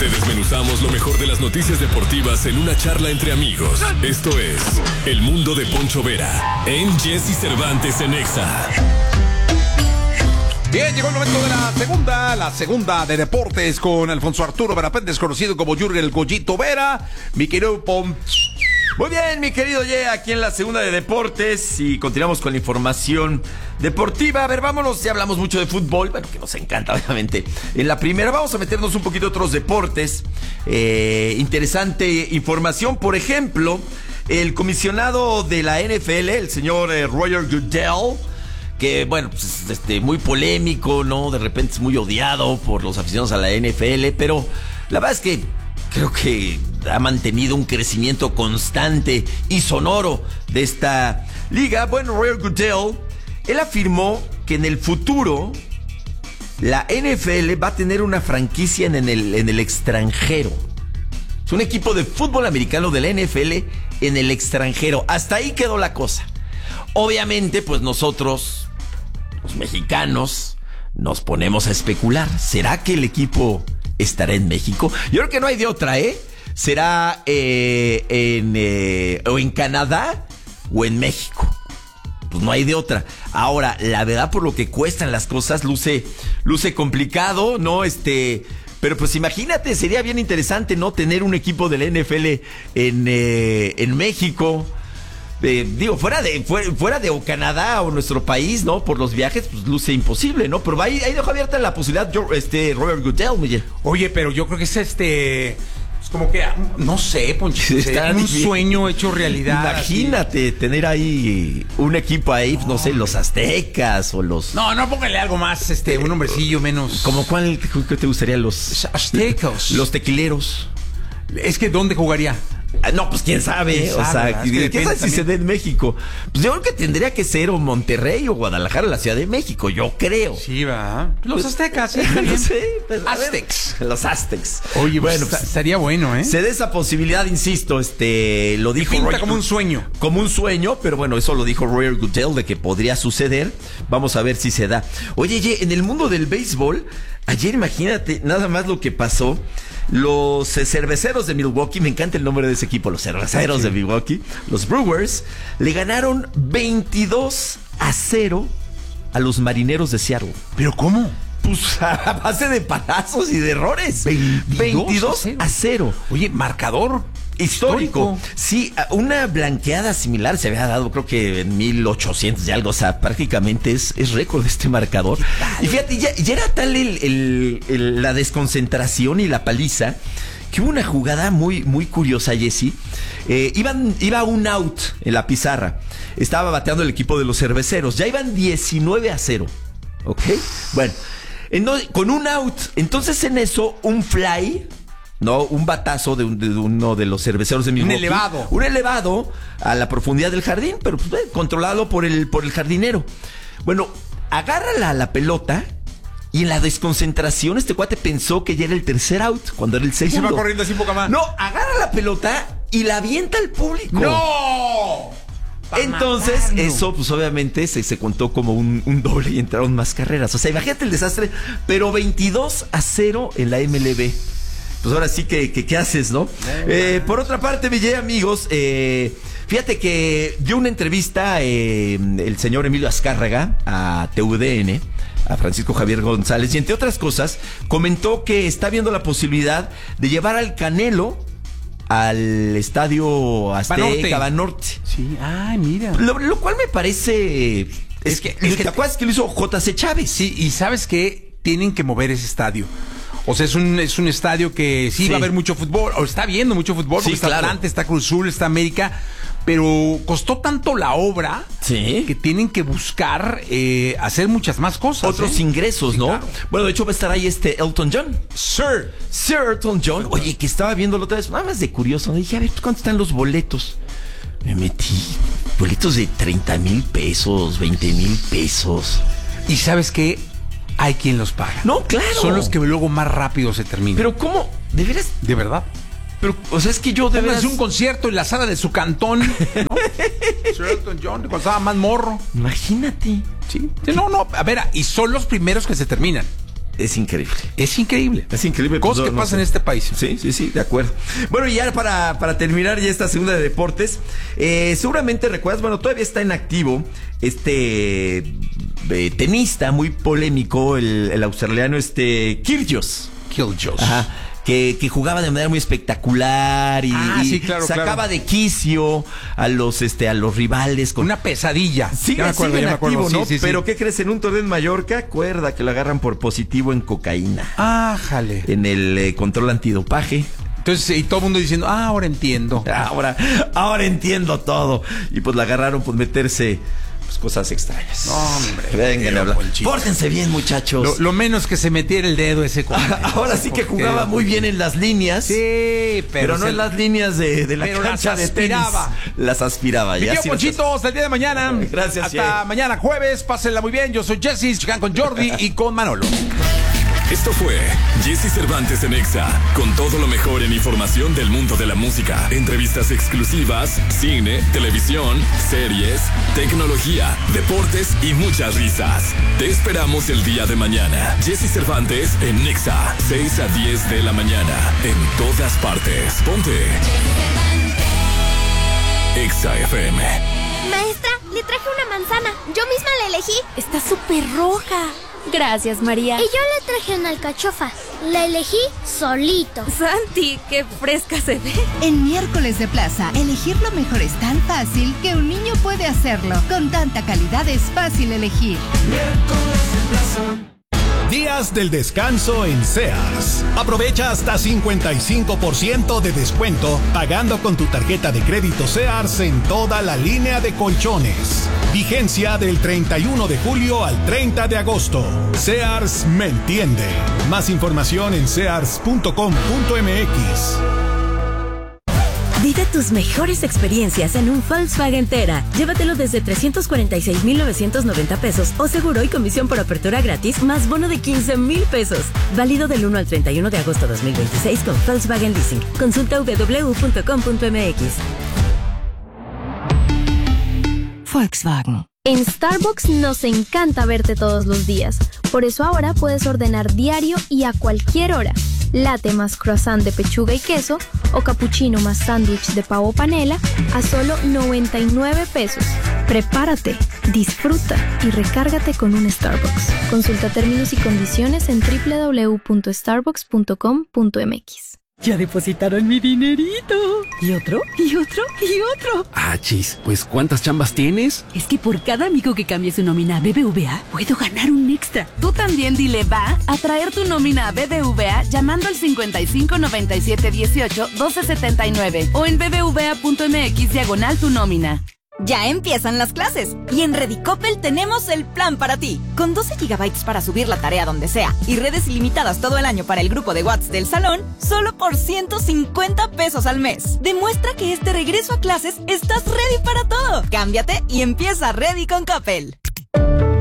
Te desmenuzamos lo mejor de las noticias deportivas en una charla entre amigos. Esto es El Mundo de Poncho Vera en Jesse Cervantes en Exa. Bien, llegó el momento de la segunda de deportes con Alfonso Arturo Verapéndez, conocido como Jürgen el Goyito Vera. Mi querido Muy bien, mi querido Ye, aquí en la segunda de deportes y continuamos con la información deportiva. A ver, vámonos, ya hablamos mucho de fútbol, bueno, que nos encanta obviamente. En la primera vamos a meternos un poquito a otros deportes. Interesante información, por ejemplo, el comisionado de la NFL, el señor Roger Goodell, que bueno, pues, muy polémico, ¿no? De repente es muy odiado por los aficionados a la NFL, pero la verdad es que creo que ha mantenido un crecimiento constante y sonoro de esta liga. Bueno, Roger Goodell, él afirmó que en el futuro la NFL va a tener una franquicia en el extranjero. Es un equipo de fútbol americano de la NFL en el extranjero. Hasta ahí quedó la cosa. Obviamente, pues nosotros, los mexicanos, nos ponemos a especular. ¿Será que el equipo estará en México? Yo creo que no hay de otra, ¿eh? ¿Será o en Canadá o en México? Pues no hay de otra. Ahora, la verdad, por lo que cuestan las cosas, luce complicado, ¿no? Pero pues imagínate, sería bien interesante, ¿no? Tener un equipo de la NFL en México. Fuera de o Canadá o nuestro país, ¿no? Por los viajes, pues luce imposible, ¿no? Pero ahí dejó abierta la posibilidad, Robert Goodell, Miguel. Oye, pero yo creo que es como que, no sé, Poncho, un sueño hecho realidad. Imagínate tener ahí un equipo ahí, no sé, los aztecas o los... No, póngale algo más, un nombrecillo menos... ¿Como cuál que te gustaría? Los aztecos. Los tequileros. Es que, ¿dónde jugaría? No, pues quién sabe, o sea, quién sabe si se da en México. Pues yo creo que tendría que ser o Monterrey o Guadalajara, la Ciudad de México, yo creo. Sí, va. Los aztecas, sí. Sí, pues, Aztecs. Los Aztecs. Oye, bueno, pues, estaría bueno, ¿eh? Se da esa posibilidad, insisto, lo dijo pinta Roger, como un sueño. Como un sueño, pero bueno, eso lo dijo Roger Goodell de que podría suceder. Vamos a ver si se da. Oye, en el mundo del béisbol, ayer imagínate nada más lo que pasó. Los cerveceros de Milwaukee, me encanta el nombre de ese equipo, los cerveceros de Milwaukee, los Brewers, le ganaron 22-0 a los Marineros de Seattle. ¿Pero cómo? Pues a base de palazos y de errores. 22-0. Oye, marcador histórico. Sí, una blanqueada similar se había dado, creo que en 1800 y algo. O sea, prácticamente es récord este marcador. Y fíjate, ya era tal la desconcentración y la paliza que hubo una jugada muy, muy curiosa, Jesse. Iba un out en la pizarra. Estaba bateando el equipo de los cerveceros. Ya iban 19-0. ¿Ok? Bueno, con un out. Entonces en eso, un fly... No, un batazo de uno de los cerveceros de Milwaukee. Un elevado a la profundidad del jardín, pero pues, controlado por el jardinero. Bueno, agarra la pelota y en la desconcentración este cuate pensó que ya era el tercer out, cuando era el segundo. Y se va corriendo así poca más. No, agarra la pelota y la avienta al público. ¡No! Entonces, eso pues obviamente se contó como un doble y entraron más carreras. O sea, imagínate el desastre, pero 22-0 en la MLB. Pues ahora sí que ¿qué haces, no? Por otra parte, amigos, fíjate que dio una entrevista el señor Emilio Azcárraga a TUDN, a Francisco Javier González, y entre otras cosas, comentó que está viendo la posibilidad de llevar al Canelo al estadio Azteca Banorte. Sí, mira. Lo cual me parece... Es que ¿te acuerdas que lo hizo J.C. Chávez? Sí, y ¿sabes qué? Tienen que mover ese estadio. O sea, es un estadio que sí va a haber mucho fútbol, o está viendo mucho fútbol, porque está Atlante, está Cruz Azul, está América, pero costó tanto la obra que tienen que buscar hacer muchas más cosas. Otros ingresos, sí, ¿no? Claro. Bueno, de hecho va a estar ahí Elton John. Sir Elton John. Oye, que estaba viéndolo otra vez, nada más de curioso. Dije, a ver, ¿cuánto están los boletos? Me metí, boletos de 30,000 pesos, 20,000 pesos. ¿Y sabes qué? Hay quien los paga. No, claro. Son los que luego más rápido se terminan. Pero ¿cómo? ¿De veras? De verdad. Pero, o sea, es que yo de veras... un concierto en la sala de su cantón, ¿no? Sir Elton John, cuando estaba más morro. Imagínate. Sí. No, a ver, y son los primeros que se terminan. Es increíble. Es increíble. Es increíble. Cosas que pasan en este país. Sí, de acuerdo. Bueno, y ya para terminar ya esta segunda de deportes, seguramente recuerdas, bueno, todavía está en activo tenista muy polémico, el australiano Kyrgios. Ajá. Que jugaba de manera muy espectacular y sacaba de quicio a los rivales con una pesadilla. Sigue en activo, ¿no? Pero ¿qué crees? En un torneo en Mallorca, acuerda que lo agarran por positivo en cocaína. Jale. En el control antidopaje. Entonces, y todo el mundo diciendo, ahora entiendo. Ahora entiendo todo. Y pues la agarraron por meterse cosas extrañas. Hombre. Vengan a hablar. Pórtense bien, muchachos. Lo menos que se metiera el dedo ese Ahora sí que jugaba muy bien en las líneas. Sí, pero no en las líneas de la cancha de tenis. Las aspiraba. Mi tío Ponchito, hasta el día de mañana. Gracias, hasta mañana jueves. Pásenla muy bien. Yo soy Jesse, checan con Jordi y con Manolo. Esto fue Jesse Cervantes en Exa, con todo lo mejor en información del mundo de la música, entrevistas exclusivas, cine, televisión, series, tecnología, deportes y muchas risas. Te esperamos el día de mañana. Jesse Cervantes en Exa, 6 a 10 de la mañana, en todas partes. Ponte Exa FM. Maestra, le traje una manzana. Yo misma la elegí. Está súper roja. Gracias, María. Y yo le traje una alcachofa. La elegí solito. Santi, qué fresca se ve. En Miércoles de Plaza, elegir lo mejor es tan fácil que un niño puede hacerlo. Con tanta calidad es fácil elegir. Miércoles de Plaza. Días del descanso en Sears. Aprovecha hasta 55% de descuento pagando con tu tarjeta de crédito Sears en toda la línea de colchones. Vigencia del 31 de julio al 30 de agosto. Sears me entiende. Más información en sears.com.mx. Vive tus mejores experiencias en un Volkswagen Tera. Llévatelo desde 346,990 pesos o seguro y comisión por apertura gratis más bono de 15,000 pesos. Válido del 1 al 31 de agosto 2026 con Volkswagen Leasing. Consulta www.com.mx. Volkswagen. En Starbucks nos encanta verte todos los días. Por eso ahora puedes ordenar diario y a cualquier hora. Latte más croissant de pechuga y queso o cappuccino más sándwich de pavo panela a solo 99 pesos. Prepárate, disfruta y recárgate con un Starbucks. Consulta términos y condiciones en www.starbucks.com.mx. Ya depositaron mi dinerito. ¿Y otro? ¿Y otro? ¿Y otro? Chis, pues ¿cuántas chambas tienes? Es que por cada amigo que cambie su nómina a BBVA, puedo ganar un extra. Tú también dile va a traer tu nómina a BBVA llamando al 55 97 18 12 79 o en bbva.mx/tu nómina. Ya empiezan las clases y en Redicopel tenemos el plan para ti. Con 12 GB para subir la tarea donde sea y redes ilimitadas todo el año para el grupo de WhatsApp del salón, solo por 150 pesos al mes. Demuestra que este regreso a clases estás ready para todo. Cámbiate y empieza Ready con Coppel.